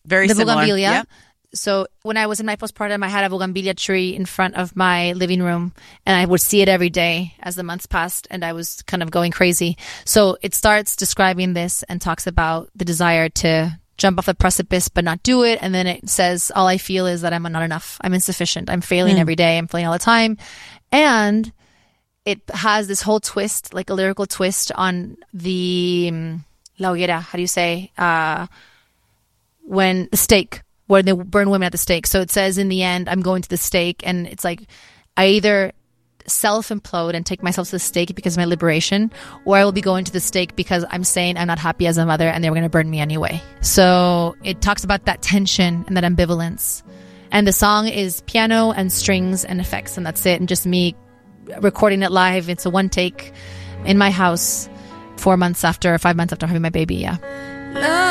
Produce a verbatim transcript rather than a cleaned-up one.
Very the similar. bougainvillea. Yeah. So when I was in my postpartum, I had a bougainvillea tree in front of my living room, and I would see it every day as the months passed, and I was kind of going crazy. So it starts describing this and talks about the desire to jump off the precipice but not do it. And then it says, all I feel is that I'm not enough. I'm insufficient. I'm failing Mm. every day. I'm failing all the time. And it has this whole twist, like a lyrical twist on the um, la hoguera. How do you say? Uh, when the stake, where they burn women at the stake. So it says in the end, I'm going to the stake. And it's like, I either self-implode and take myself to the stake because of my liberation, or I will be going to the stake because I'm saying I'm not happy as a mother and they were going to burn me anyway. So it talks about that tension and that ambivalence. And the song is piano and strings and effects, and that's it. And just me recording it live. It's a one take in my house four months after, five months after having my baby. Yeah.